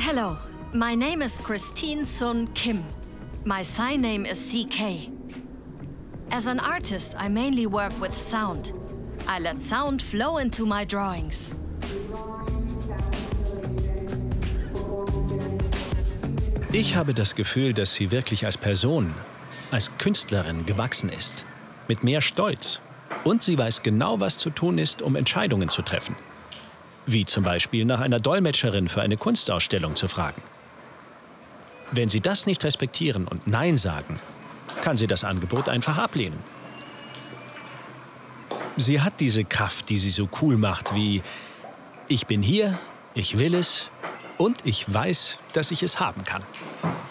Hello, my name is Christine Sun Kim. My sign name is CK. As an artist, I mainly work with sound. I let sound flow into my drawings. Ich habe das Gefühl, dass sie wirklich als Person, als Künstlerin gewachsen ist. Mit mehr Stolz. Und sie weiß genau, was zu tun ist, um Entscheidungen zu treffen. Wie zum Beispiel nach einer Dolmetscherin für eine Kunstausstellung zu fragen. Wenn Sie das nicht respektieren und Nein sagen, kann sie das Angebot einfach ablehnen. Sie hat diese Kraft, die sie so cool macht wie: Ich bin hier, ich will es und ich weiß, dass ich es haben kann.